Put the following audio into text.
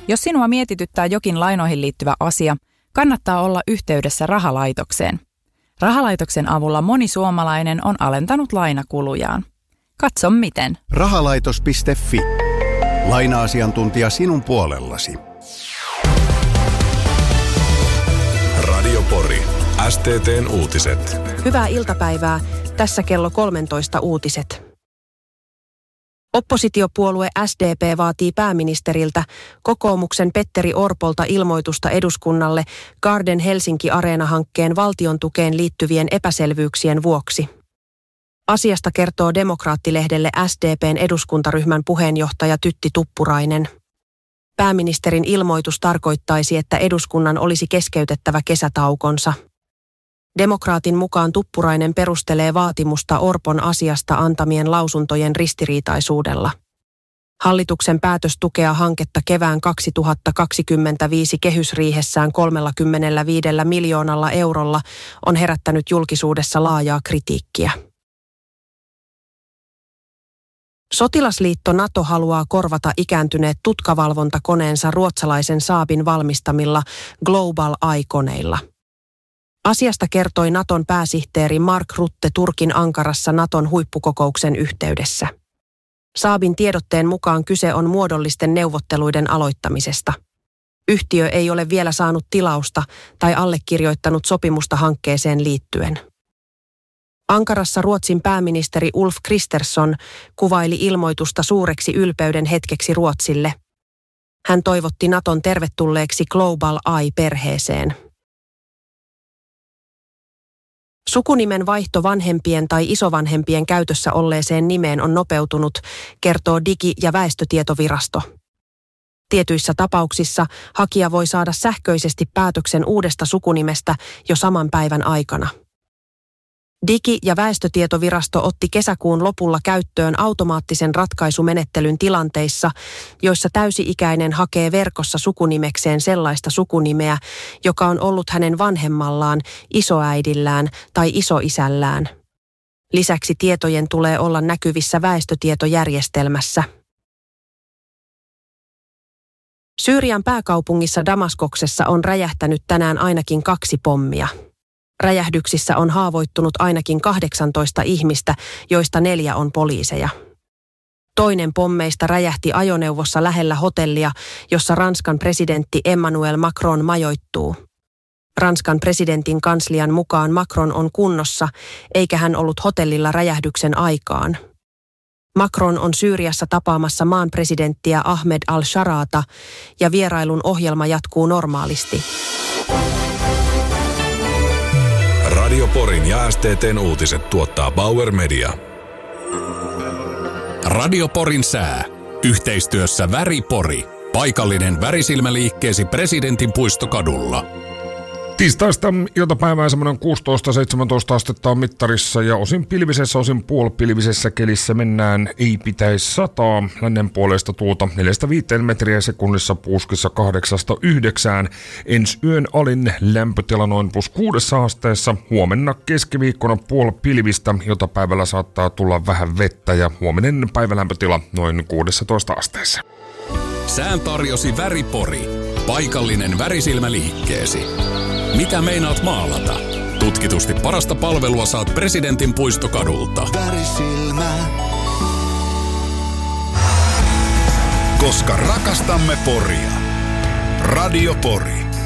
Jos sinua mietityttää jokin lainoihin liittyvä asia, kannattaa olla yhteydessä rahalaitokseen. Rahalaitoksen avulla moni suomalainen on alentanut lainakulujaan. Katso miten. Rahalaitos.fi. Laina-asiantuntija sinun puolellasi. Radio Pori. STT:n uutiset. Hyvää iltapäivää. Tässä kello 13 uutiset. Oppositiopuolue SDP vaatii pääministeriltä kokoomuksen Petteri Orpolta ilmoitusta eduskunnalle Garden Helsinki-areena-hankkeen valtion tukeen liittyvien epäselvyyksien vuoksi. Asiasta kertoo Demokraattilehdelle SDP:n eduskuntaryhmän puheenjohtaja Tytti Tuppurainen. Pääministerin ilmoitus tarkoittaisi, että eduskunnan olisi keskeytettävä kesätaukonsa. Demokraatin mukaan Tuppurainen perustelee vaatimusta Orpon asiasta antamien lausuntojen ristiriitaisuudella. Hallituksen päätös tukea hanketta kevään 2025 kehysriihessään 35 miljoonalla eurolla on herättänyt julkisuudessa laajaa kritiikkiä. Sotilasliitto NATO haluaa korvata ikääntyneet tutkavalvontakoneensa ruotsalaisen Saabin valmistamilla Global Eye-koneilla. Asiasta kertoi Naton pääsihteeri Mark Rutte Turkin Ankarassa Naton huippukokouksen yhteydessä. Saabin tiedotteen mukaan kyse on muodollisten neuvotteluiden aloittamisesta. Yhtiö ei ole vielä saanut tilausta tai allekirjoittanut sopimusta hankkeeseen liittyen. Ankarassa Ruotsin pääministeri Ulf Kristersson kuvaili ilmoitusta suureksi ylpeyden hetkeksi Ruotsille. Hän toivotti Naton tervetulleeksi Global Eye-perheeseen. Sukunimen vaihto vanhempien tai isovanhempien käytössä olleeseen nimeen on nopeutunut, kertoo Digi- ja väestötietovirasto. Tietyissä tapauksissa hakija voi saada sähköisesti päätöksen uudesta sukunimestä jo saman päivän aikana. Digi- ja väestötietovirasto otti kesäkuun lopulla käyttöön automaattisen ratkaisumenettelyn tilanteissa, joissa täysi-ikäinen hakee verkossa sukunimekseen sellaista sukunimeä, joka on ollut hänen vanhemmallaan, isoäidillään tai isoisällään. Lisäksi tietojen tulee olla näkyvissä väestötietojärjestelmässä. Syyrian pääkaupungissa Damaskoksessa on räjähtänyt tänään ainakin 2 pommia. Räjähdyksissä on haavoittunut ainakin 18 ihmistä, joista 4 on poliiseja. Toinen pommeista räjähti ajoneuvossa lähellä hotellia, jossa Ranskan presidentti Emmanuel Macron majoittuu. Ranskan presidentin kanslian mukaan Macron on kunnossa, eikä hän ollut hotellilla räjähdyksen aikaan. Macron on Syyriassa tapaamassa maan presidenttiä Ahmed al-Sharata ja vierailun ohjelma jatkuu normaalisti. Radio Porin ja STT:n uutiset tuottaa Bauer Media. Radio Porin sää. Yhteistyössä Väri Pori. Paikallinen värisilmäliikkeesi Presidentin puistokadulla. Tiistaista iltapäivää semmoinen 16-17 astetta on mittarissa ja osin pilvisessä, osin puolipilvisessä kelissä mennään. Ei pitäisi sataa. Lännen puolesta tuulta 4-5 metriä sekunnissa, puuskissa 8-9. Ensi yön alin lämpötila noin +6 asteessa. Huomenna keskiviikkona puolipilvistä, iltapäivällä saattaa tulla vähän vettä ja huominen päivälämpötila noin 16 asteessa. Sään tarjosi Väri Pori. Paikallinen värisilmäliikkeesi. Mitä meinaat maalata? Tutkitusti parasta palvelua saat Presidentin puistokadulta. Värisilmä. Koska rakastamme Poria. Radio Pori.